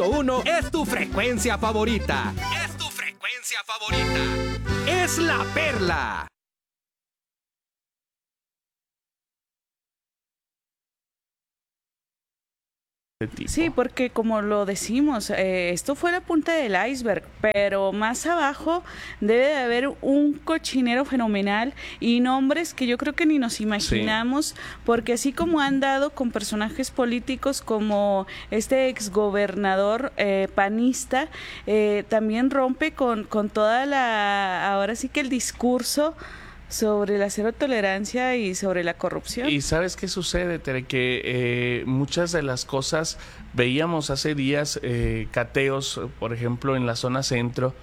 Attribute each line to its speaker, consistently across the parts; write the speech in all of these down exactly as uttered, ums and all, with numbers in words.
Speaker 1: uno es tu frecuencia favorita. Es tu frecuencia favorita. Es La Perla.
Speaker 2: Sí, porque como lo decimos, eh, esto fue la punta del iceberg, pero más abajo debe de haber un cochinero fenomenal y nombres que yo creo que ni nos imaginamos, sí. Porque así como han dado con personajes políticos como este exgobernador eh, panista, eh, también rompe con, con toda la, ahora sí que el discurso sobre la cero tolerancia y sobre la corrupción.
Speaker 3: ¿Y sabes qué sucede, Tere? Que eh, muchas de las cosas, veíamos hace días eh, cateos, por ejemplo, en la zona centro,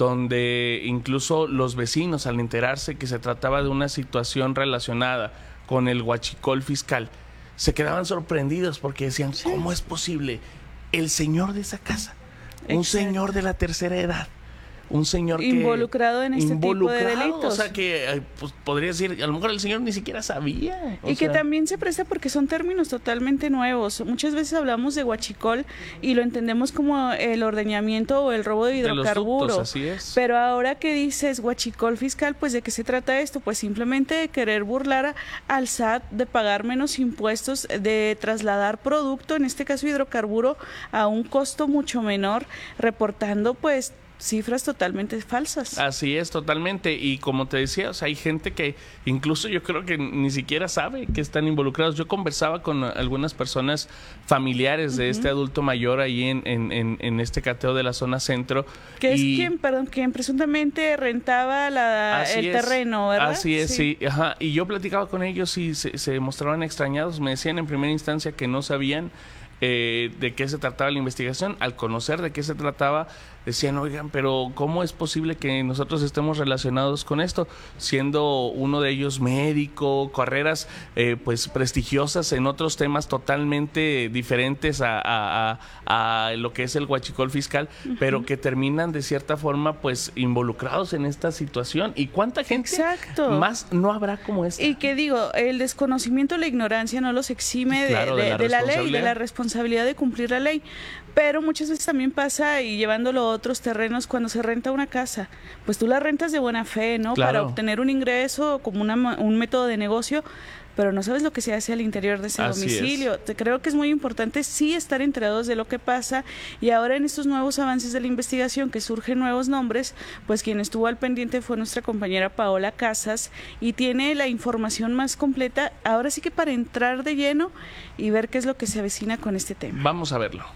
Speaker 3: donde incluso los vecinos, al enterarse que se trataba de una situación relacionada con el huachicol fiscal, se quedaban sorprendidos porque decían, sí. ¿Cómo es posible? El señor de esa casa, un Exacto. señor de la tercera edad, un señor que
Speaker 2: involucrado en este tipo de delitos.
Speaker 3: O sea que pues, podría decir, a lo mejor el señor ni siquiera sabía.
Speaker 2: Y sea. Que también se presta porque son términos totalmente nuevos. Muchas veces hablamos de huachicol y lo entendemos como el ordeñamiento o el robo de hidrocarburos.
Speaker 3: De los ductos, así es.
Speaker 2: Pero ahora que dices huachicol fiscal, pues ¿de qué se trata esto? Pues simplemente de querer burlar al S A T, de pagar menos impuestos, de trasladar producto, en este caso hidrocarburo, a un costo mucho menor, reportando pues cifras totalmente falsas.
Speaker 3: Así es, totalmente. Y como te decía, o sea, hay gente que incluso yo creo que ni siquiera sabe que están involucrados. Yo conversaba con algunas personas familiares de uh-huh. este adulto mayor ahí en, en, en, en este cateo de la zona centro.
Speaker 2: Que y... es quien, perdón, quien presuntamente rentaba la, el es, terreno, ¿verdad?
Speaker 3: Así es, sí. sí. Ajá. Y yo platicaba con ellos y se, se mostraban extrañados. Me decían en primera instancia que no sabían Eh, de qué se trataba la investigación. Al conocer de qué se trataba, decían, oigan, pero ¿cómo es posible que nosotros estemos relacionados con esto? Siendo uno de ellos médico, carreras eh, pues prestigiosas en otros temas totalmente diferentes a, a, a, a lo que es el huachicol fiscal, uh-huh. pero que terminan de cierta forma pues involucrados en esta situación. ¿Y cuánta gente
Speaker 2: Exacto.
Speaker 3: más no habrá como esta?
Speaker 2: Y que digo, el desconocimiento, la ignorancia no los exime claro, de, de, de, la, de la ley, de la responsabilidad responsabilidad de cumplir la ley, pero muchas veces también pasa, y llevándolo a otros terrenos, cuando se renta una casa, pues tú la rentas de buena fe, ¿no?
Speaker 3: Claro.
Speaker 2: Para obtener un ingreso como una, un método de negocio, pero no sabes lo que se hace al interior de ese
Speaker 3: Así
Speaker 2: domicilio.
Speaker 3: Es.
Speaker 2: Te creo que es muy importante sí estar enterados de lo que pasa, y ahora en estos nuevos avances de la investigación que surgen nuevos nombres, pues quien estuvo al pendiente fue nuestra compañera Paola Casas y tiene la información más completa, ahora sí que para entrar de lleno y ver qué es lo que se avecina con este tema.
Speaker 3: Vamos a verlo.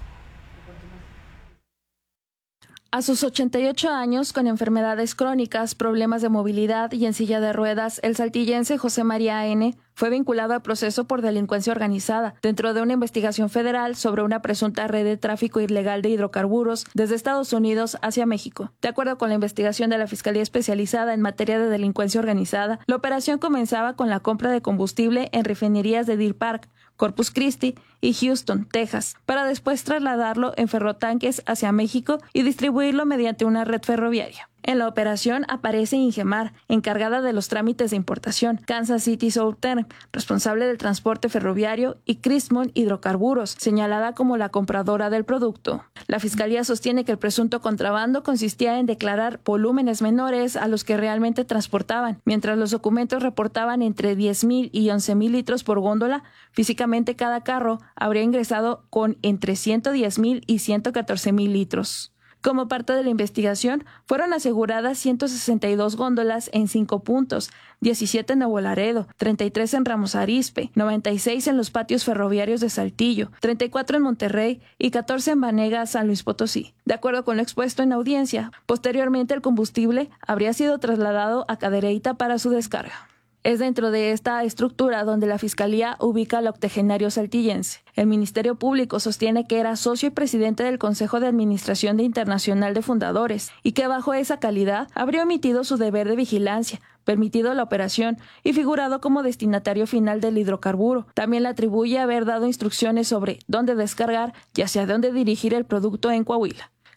Speaker 4: A sus ochenta y ocho años, con enfermedades crónicas, problemas de movilidad y en silla de ruedas, el saltillense José María N. fue vinculado a proceso por delincuencia organizada dentro de una investigación federal sobre una presunta red de tráfico ilegal de hidrocarburos desde Estados Unidos hacia México. De acuerdo con la investigación de la Fiscalía Especializada en materia de delincuencia organizada, la operación comenzaba con la compra de combustible en refinerías de Deer Park, Corpus Christi y Houston, Texas, para después trasladarlo en ferrotanques hacia México y distribuirlo mediante una red ferroviaria. En la operación aparece Ingemar, encargada de los trámites de importación, Kansas City Southern, responsable del transporte ferroviario, y Christmont Hidrocarburos, señalada como la compradora del producto. La Fiscalía sostiene que el presunto contrabando consistía en declarar volúmenes menores a los que realmente transportaban, mientras los documentos reportaban entre diez mil y once mil litros por góndola. Físicamente cada carro habría ingresado con entre ciento diez mil y ciento catorce mil litros. Como parte de la investigación, fueron aseguradas ciento sesenta y dos góndolas en cinco puntos, diecisiete en Nuevo Laredo, treinta y tres en Ramos Arizpe, noventa y seis en los patios ferroviarios de Saltillo, treinta y cuatro en Monterrey y catorce en Banega, San Luis Potosí. De acuerdo con lo expuesto en audiencia, posteriormente el combustible habría sido trasladado a Cadereyta para su descarga. Es dentro de esta estructura donde la Fiscalía ubica al octogenario saltillense. El Ministerio Público sostiene que era socio y presidente del Consejo de Administración de Internacional de Fundadores y que bajo esa calidad habría omitido su deber de vigilancia, permitido la operación y figurado como destinatario final del hidrocarburo. También le atribuye haber dado instrucciones sobre dónde descargar y hacia dónde dirigir el producto en Coahuila.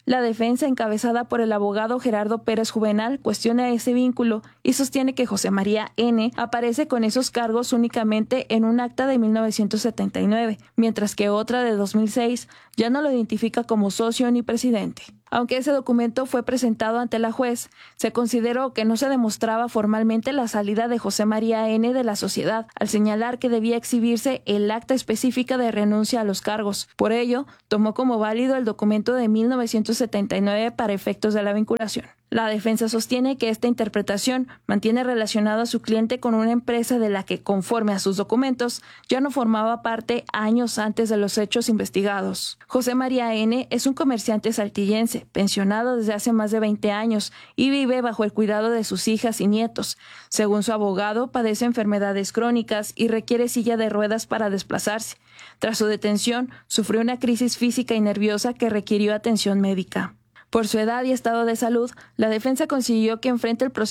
Speaker 4: La defensa, encabezada por el abogado Gerardo Pérez Juvenal, cuestiona ese vínculo y sostiene que José María N. aparece con esos cargos únicamente en un acta de mil novecientos setenta y nueve, mientras que otra de dos mil seis ya no lo identifica como socio ni presidente. Aunque ese documento fue presentado ante la juez, se consideró que no se demostraba formalmente la salida de José María N. de la sociedad, al señalar que debía exhibirse el acta específica de renuncia a los cargos. Por ello, tomó como válido el documento de mil novecientos setenta y nueve para efectos de la vinculación. La defensa sostiene que esta interpretación mantiene relacionado a su cliente con una empresa de la que, conforme a sus documentos, ya no formaba parte años antes de los hechos investigados. José María N. es un comerciante saltillense, pensionado desde hace más de veinte años y vive bajo el cuidado de sus hijas y nietos. Según su abogado, padece enfermedades crónicas y requiere silla de ruedas para desplazarse. Tras su detención, sufrió una crisis física y nerviosa que requirió atención médica. Por su edad y estado de salud, la defensa consiguió que enfrente el proceso